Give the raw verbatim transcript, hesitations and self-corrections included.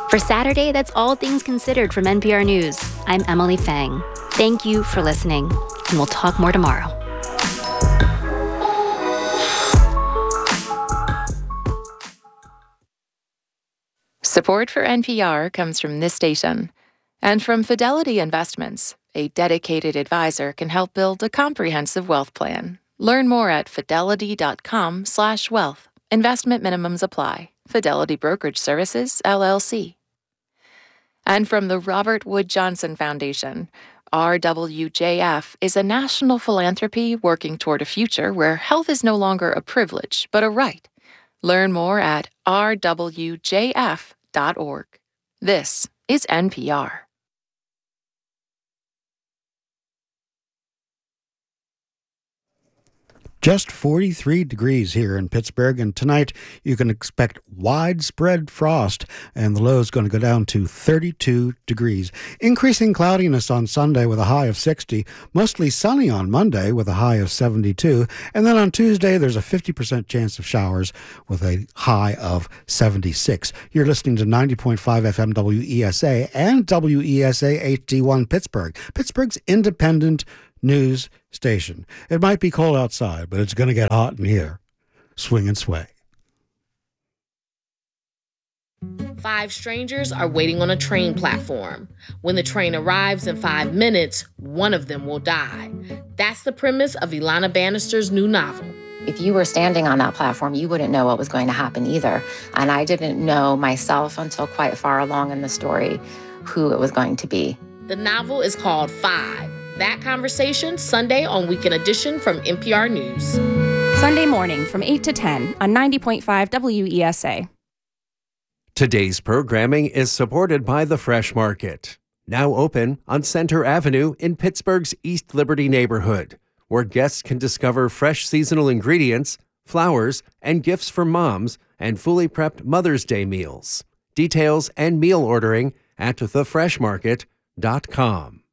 For Saturday, that's all things considered from N P R News. I'm Emily Fang. Thank you for listening, and we'll talk more tomorrow. Support for N P R comes from this station and from Fidelity Investments. A dedicated advisor can help build a comprehensive wealth plan. Learn more at fidelity.com slash wealth. Investment minimums apply. Fidelity Brokerage Services, L L C. And from the Robert Wood Johnson Foundation, R W J F is a national philanthropy working toward a future where health is no longer a privilege, but a right. Learn more at r w j f dot org. This is N P R. Just forty-three degrees here in Pittsburgh, and tonight you can expect widespread frost, and the low is going to go down to thirty-two degrees. Increasing cloudiness on Sunday with a high of sixty, mostly sunny on Monday with a high of seventy-two, and then on Tuesday there's a fifty percent chance of showers with a high of seventy-six. You're listening to ninety point five F M W E S A and W E S A H D one Pittsburgh, Pittsburgh's independent news station. It might be cold outside, but it's going to get hot in here. Swing and sway. Five strangers are waiting on a train platform. When the train arrives in five minutes, one of them will die. That's the premise of Ilana Bannister's new novel. If you were standing on that platform, you wouldn't know what was going to happen either. And I didn't know myself until quite far along in the story who it was going to be. The novel is called Five. That Conversation, Sunday on Weekend Edition from N P R News. Sunday morning from eight to ten on ninety point five W E S A. Today's programming is supported by the Fresh Market, now open on Center Avenue in Pittsburgh's East Liberty neighborhood, where guests can discover fresh seasonal ingredients, flowers, and gifts for moms, and fully prepped Mother's Day meals. Details and meal ordering at the fresh market dot com.